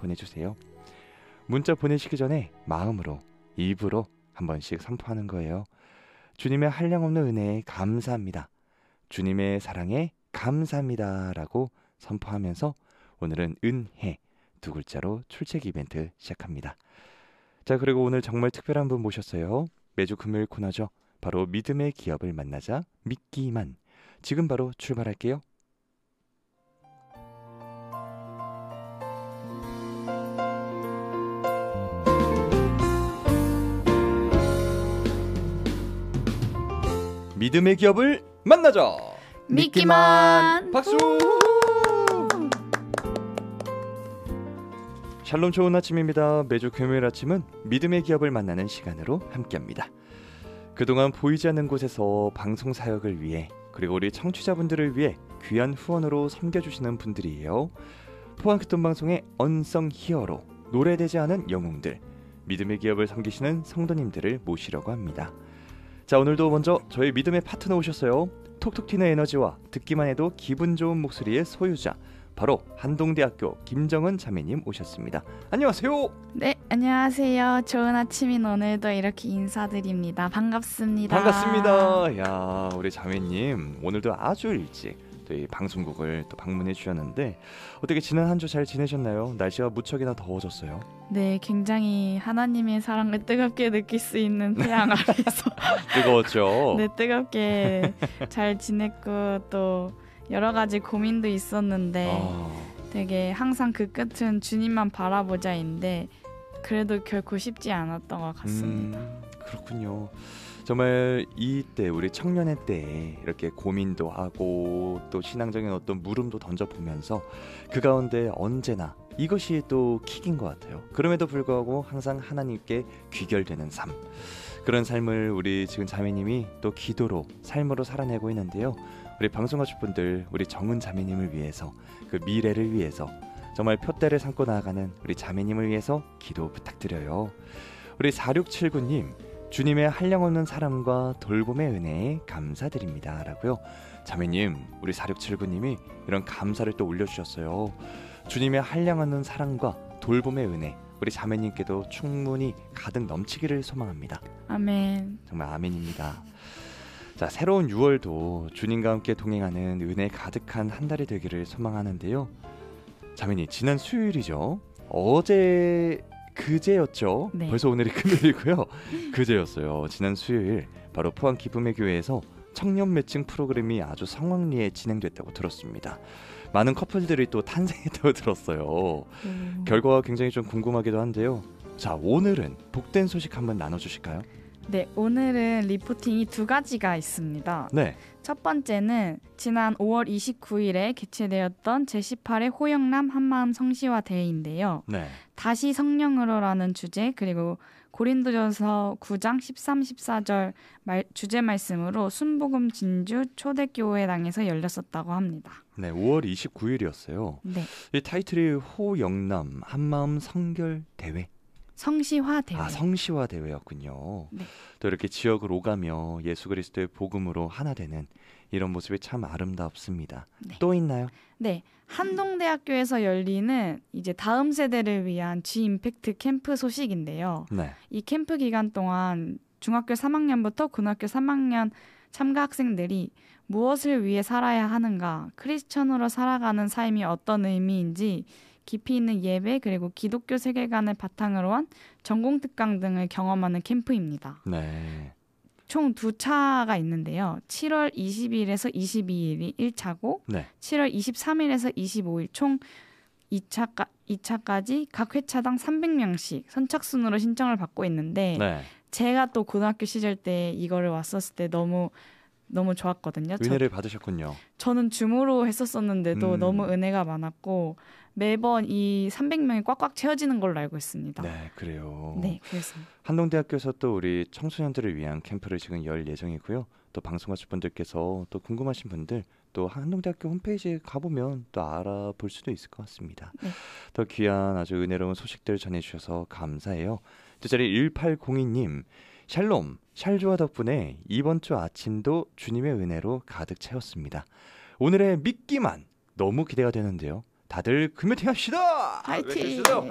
보내주세요. 문자 보내시기 전에 마음으로, 입으로 한 번씩 선포하는 거예요. 주님의 한량없는 은혜에 감사합니다. 주님의 사랑에 감사합니다 라고 선포하면서 오늘은 은혜 두 글자로 출첵 이벤트 시작합니다. 자, 그리고 오늘 정말 특별한 분 모셨어요. 매주 금요일 코너죠. 바로 믿음의 기업을 만나자 믿기만. 지금 바로 출발할게요. 믿음의 기업을 만나자 믿기만. 박수. 샬롬 좋은 아침입니다. 매주 금요일 아침은 믿음의 기업을 만나는 시간으로 함께합니다. 그동안 보이지 않는 곳에서 방송 사역을 위해 그리고 우리 청취자분들을 위해 귀한 후원으로 섬겨주시는 분들이에요. 포항크톤방송의 언성 히어로, 노래되지 않은 영웅들, 믿음의 기업을 섬기시는 성도님들을 모시려고 합니다. 자, 오늘도 먼저 저희 믿음의 파트너 오셨어요. 톡톡 튀는 에너지와 듣기만 해도 기분 좋은 목소리의 소유자, 바로 한동대학교 김정은 자매님 오셨습니다. 안녕하세요. 네, 안녕하세요. 좋은 아침인 오늘도 이렇게 인사드립니다. 반갑습니다. 반갑습니다. 야, 우리 자매님 오늘도 아주 일찍 또 이 방송국을 또 방문해 주셨는데 어떻게 지난 한 주 잘 지내셨나요? 날씨가 무척이나 더워졌어요. 네, 굉장히 하나님의 사랑을 뜨겁게 느낄 수 있는 태양 아래서 뜨거웠죠. 네, 뜨겁게 잘 지냈고 또 여러 가지 고민도 있었는데 되게 항상 그 끝은 주님만 바라보자인데 그래도 결코 쉽지 않았던 것 같습니다. 그렇군요. 정말 이때 우리 청년의 때에 이렇게 고민도 하고 또 신앙적인 어떤 물음도 던져보면서 그 가운데 언제나 이것이 또 킥인 것 같아요. 그럼에도 불구하고 항상 하나님께 귀결되는 삶, 그런 삶을 우리 지금 자매님이 또 기도로 삶으로 살아내고 있는데요. 우리 방송가족분들, 우리 정은 자매님을 위해서, 그 미래를 위해서 정말 표대를 삼고 나아가는 우리 자매님을 위해서 기도 부탁드려요. 우리 4679님, 주님의 한량없는 사랑과 돌봄의 은혜에 감사드립니다 라고요. 자매님, 우리 4679님이 이런 감사를 또 올려주셨어요. 주님의 한량없는 사랑과 돌봄의 은혜, 우리 자매님께도 충분히 가득 넘치기를 소망합니다. 아멘. 정말 아멘입니다. 자, 새로운 6월도 주님과 함께 동행하는 은혜 가득한 한 달이 되기를 소망하는데요. 자매님, 지난 수요일이죠. 그제였죠. 네. 벌써 오늘이 금요일이고요. 그제였어요. 지난 수요일 바로 포항 기쁨의 교회에서 청년 매칭 프로그램이 아주 성황리에 진행됐다고 들었습니다. 많은 커플들이 또 탄생했다고 들었어요. 결과가 굉장히 좀 궁금하기도 한데요. 자, 오늘은 복된 소식 한번 나눠주실까요? 네, 오늘은 리포팅이 두 가지가 있습니다. 네. 첫 번째는 지난 5월 29일에 개최되었던 제18회 호영남 한마음 성시화 대회인데요. 네. 다시 성령으로라는 주제, 그리고 고린도전서 9장 13, 14절 주제 말씀으로 순복음 진주 초대교회당에서 열렸었다고 합니다. 네, 5월 29일이었어요. 네. 이 타이틀이 호영남 한마음 성결 대회. 성시화 대회. 아, 성시화 대회였군요. 네. 또 이렇게 지역을 오가며 예수 그리스도의 복음으로 하나 되는 이런 모습이 참 아름답습니다. 네. 또 있나요? 네, 한동대학교에서 열리는 이제 다음 세대를 위한 G 임팩트 캠프 소식인데요. 네. 이 캠프 기간 동안 중학교 3학년부터 고등학교 3학년 참가 학생들이 무엇을 위해 살아야 하는가, 크리스천으로 살아가는 삶이 어떤 의미인지 깊이 있는 예배 그리고 기독교 세계관을 바탕으로 한 전공 특강 등을 경험하는 캠프입니다. 네. 총 두 차가 있는데요. 7월 20일에서 22일이 1차고 네. 7월 23일에서 25일 총 2차까지 각 회차당 300명씩 선착순으로 신청을 받고 있는데 네. 제가 또 고등학교 시절 때 이거를 왔었을 때 너무 좋았거든요. 은혜를 받으셨군요. 저는 줌으로 했었었는데도 너무 은혜가 많았고 매번 이 300명이 꽉꽉 채워지는 걸로 알고 있습니다. 네, 그래요. 네, 그렇습니다. 한동대학교에서 또 우리 청소년들을 위한 캠프를 지금 열 예정이고요. 또 방송하실 분들께서 또 궁금하신 분들 또 한동대학교 홈페이지에 가보면 또 알아볼 수도 있을 것 같습니다. 네. 더 귀한 아주 은혜로운 소식들 전해주셔서 감사해요. 또 자리 1802님, 샬롬, 샬조아 덕분에 이번 주 아침도 주님의 은혜로 가득 채웠습니다. 오늘의 믿기만 너무 기대가 되는데요. 다들 금요팅 합시다. 화이팅! 외쳐주세요.